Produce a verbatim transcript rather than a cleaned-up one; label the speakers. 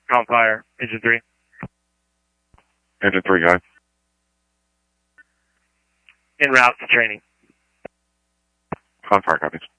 Speaker 1: On fire. Engine three.
Speaker 2: Engine three, guy.
Speaker 1: En route to training.
Speaker 2: On fire, copies.